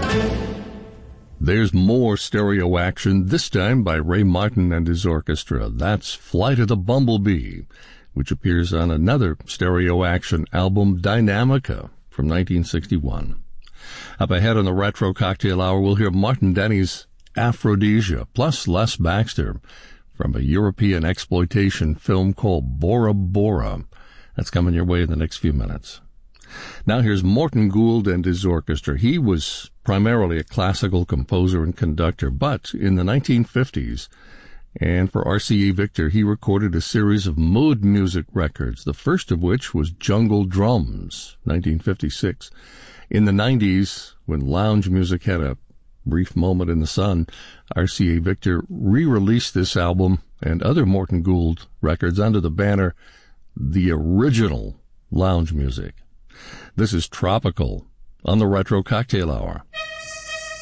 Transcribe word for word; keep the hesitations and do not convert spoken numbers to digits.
There's more stereo action, this time by Ray Martin and his orchestra. That's Flight of the Bumblebee, which appears on another stereo action album, Dynamica, from nineteen sixty-one. Up ahead on the Retro Cocktail Hour, we'll hear Martin Denny's Aphrodisia, plus Les Baxter, from a European exploitation film called Bora Bora. That's coming your way in the next few minutes. Now here's Morton Gould and his orchestra. He was primarily a classical composer and conductor, but in the nineteen fifties, and for R C A Victor, he recorded a series of mood music records, the first of which was Jungle Drums, nineteen fifty-six. In the nineties, when lounge music had a brief moment in the sun, R C A Victor re-released this album and other Morton Gould records under the banner The Original Lounge Music. This is Tropical on the Retro Cocktail Hour.